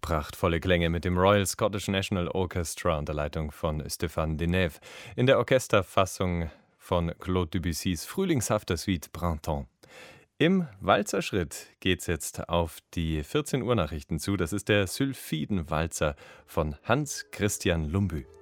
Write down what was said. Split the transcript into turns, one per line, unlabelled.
Prachtvolle Klänge mit dem Royal Scottish National Orchestra unter Leitung von Stéphane Denève in der Orchesterfassung von Claude Debussys frühlingshafter Suite Printemps. Im Walzerschritt geht's jetzt auf die 14 Uhr Nachrichten zu. Das ist der Sylphiden-Walzer von Hans Christian Lumbü.